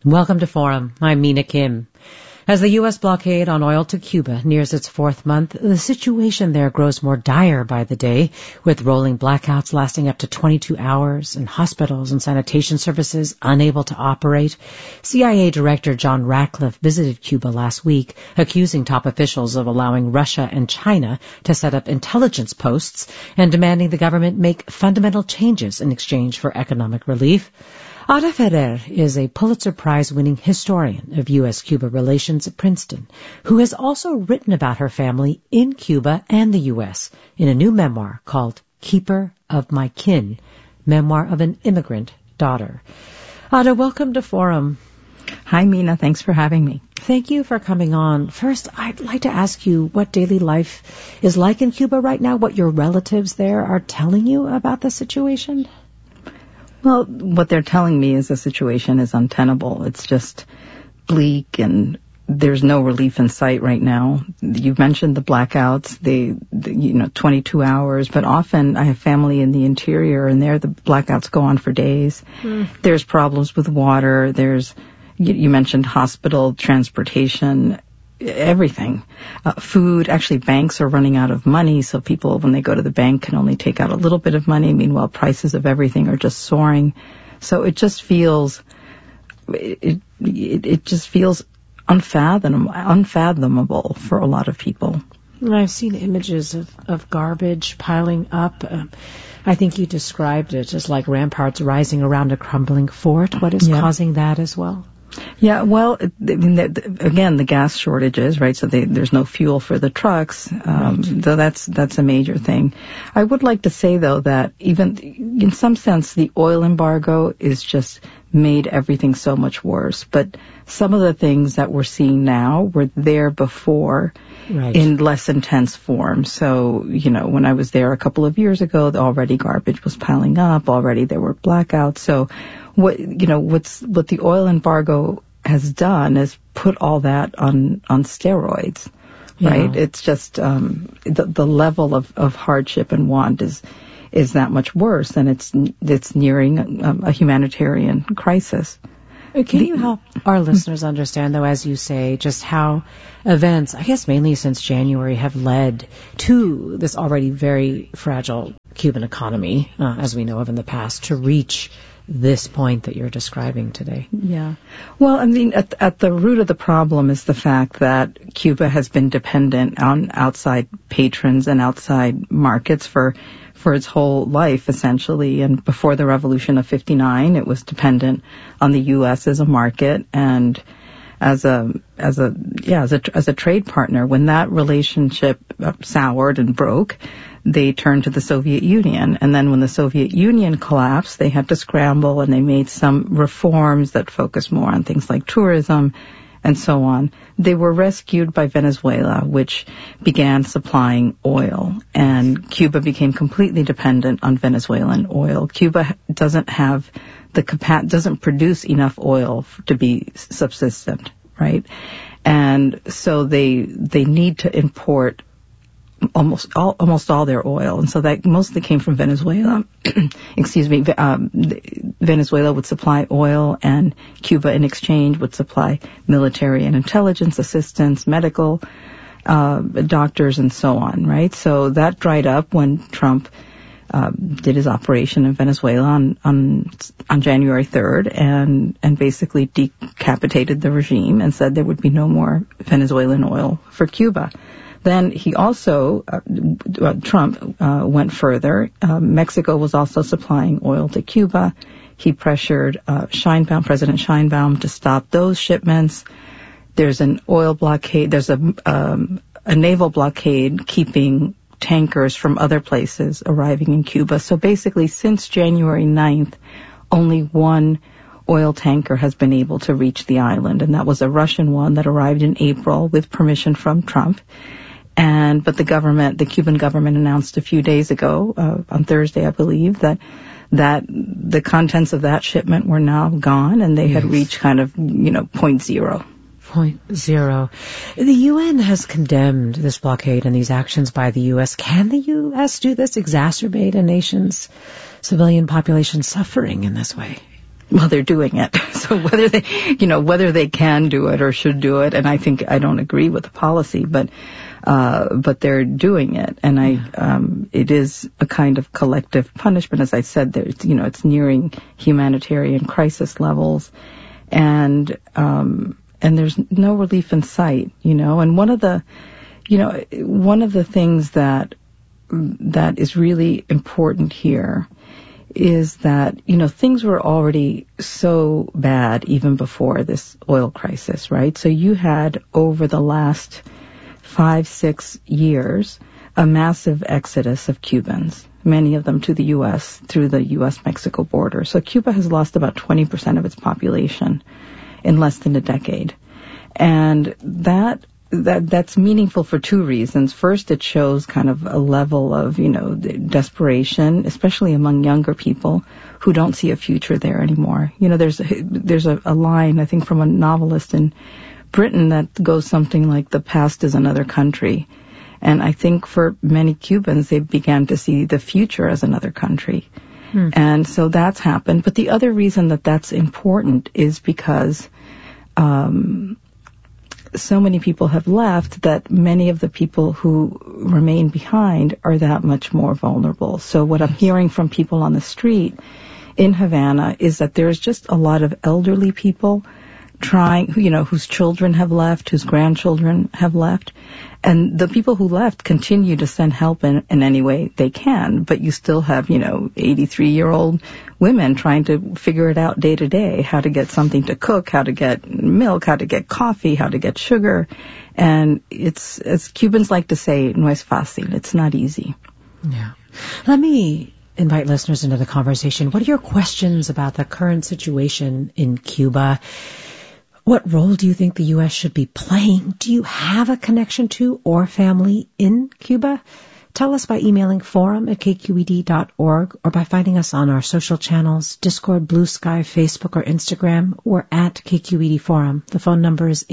Welcome to Forum. I'm Mina Kim. As the U.S. blockade on oil to Cuba nears its fourth month, the situation there grows more dire by the day, with rolling blackouts lasting up to 22 hours and hospitals and sanitation services unable to operate. CIA Director John Ratcliffe visited Cuba last week, accusing top officials of allowing Russia and China to set up intelligence posts and demanding the government make fundamental changes in exchange for economic relief. Ada Ferrer is a Pulitzer Prize-winning historian of U.S.-Cuba relations at Princeton, who has also written about her family in Cuba and the U.S. in a new memoir called Keeper of My Kin, Memoir of an Immigrant Daughter. Ada, welcome to Forum. Hi, Mina. Thanks for having me. Thank you for coming on. First, I'd like to ask you what daily life is like in Cuba right now, what your relatives there are telling you about the situation. Well, what they're telling me is the situation is untenable. It's just bleak and there's no relief in sight right now. You've mentioned the blackouts, the 22 hours, but often I have family in the interior and there the blackouts go on for days. There's problems with water. You mentioned hospital, transportation, everything. Food, actually banks are running out of money, so people, when they go to the bank, can only take out a little bit of money. Meanwhile, prices of everything are just soaring. So it just feels, it just feels unfathomable for a lot of people. I've seen images of garbage piling up. I think you described it as like ramparts rising around a crumbling fort. What is causing that as well? Yeah, well, again, the gas shortages, right? So there's no fuel for the trucks. So that's a major thing. I would like to say, though, that even in some sense, the oil embargo is just made everything so much worse. But some of the things that we're seeing now were there before in less intense form. So, when I was there a couple of years ago, already garbage was piling up. Already there were blackouts. So what the oil embargo has done is put all that on steroids, right? It's just the level of hardship and want is that much worse, and it's nearing a humanitarian crisis. Can you help our listeners understand, though, as you say, just how events, I guess mainly since January, have led to this already very fragile Cuban economy, as we know of in the past, to reach this point that you're describing today? Yeah. Well, I mean, at the root of the problem is the fact that Cuba has been dependent on outside patrons and outside markets for its whole life, essentially. And before the Revolution of '59, it was dependent on the U.S. as a market and as a trade partner. When that relationship soured and broke, they turned to the Soviet Union. And then when the Soviet Union collapsed, they had to scramble and they made some reforms that focused more on things like tourism and so on. They were rescued by Venezuela, which began supplying oil, and Cuba became completely dependent on Venezuelan oil. Cuba doesn't produce enough oil to be subsistent, right? And so they need to import almost all their oil, and so that mostly came from Venezuela. Excuse me. Venezuela would supply oil, and Cuba, in exchange, would supply military and intelligence assistance, medical doctors, and so on. Right. So that dried up when Trump did his operation in Venezuela on January 3rd, and basically decapitated the regime and said there would be no more Venezuelan oil for Cuba. Then he also, Trump went further. Mexico was also supplying oil to Cuba. He pressured President Sheinbaum to stop those shipments. There's an oil blockade. There's a naval blockade keeping tankers from other places arriving in Cuba. So basically, since January 9th, only one oil tanker has been able to reach the island, and that was a Russian one that arrived in April with permission from Trump. But the Cuban government announced a few days ago, on Thursday, I believe, that the contents of that shipment were now gone, and they had reached kind of, point zero. The UN has condemned this blockade and these actions by the U.S. Can the U.S. do this, exacerbate a nation's civilian population suffering in this way? Well, they're doing it. So whether they can do it or should do it, and I don't agree with the policy, but they're doing it, and it is a kind of collective punishment. As I said, it's nearing humanitarian crisis levels, and there's no relief in sight, and one of the things that is really important here is that, things were already so bad even before this oil crisis, right? So you had, over the last 5-6 years, a massive exodus of Cubans, many of them to the U.S. through the U.S.-Mexico border. So Cuba has lost about 20% of its population in less than a decade. And that's meaningful for two reasons. First, it shows kind of a level of, desperation, especially among younger people who don't see a future there anymore. There's a line, I think, from a novelist in Britain that goes something like, "The past is another country." And I think for many Cubans, they began to see the future as another country. And so that's happened. But the other reason that that's important is because so many people have left that many of the people who remain behind are that much more vulnerable. So what I'm hearing from people on the street in Havana is that there's just a lot of elderly people whose children have left, whose grandchildren have left. And the people who left continue to send help in any way they can, but you still have, 83-year-old women trying to figure it out day to day, how to get something to cook, how to get milk, how to get coffee, how to get sugar. And it's, as Cubans like to say, no es fácil. It's not easy. Yeah. Let me invite listeners into the conversation. What are your questions about the current situation in Cuba? What role do you think the U.S. should be playing? Do you have a connection to or family in Cuba? Tell us by emailing forum@kqed.org or by finding us on our social channels, Discord, Blue Sky, Facebook, or Instagram. We're at KQED Forum. The phone number is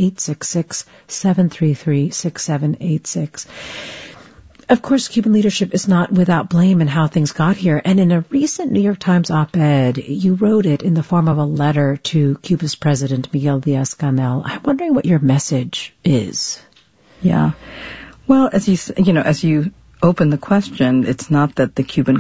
866-733-6786. Of course, Cuban leadership is not without blame in how things got here. And in a recent New York Times op-ed, you wrote it in the form of a letter to Cuba's president, Miguel Díaz-Canel. I'm wondering what your message is. Yeah. Well, as you open the question, it's not that the Cuban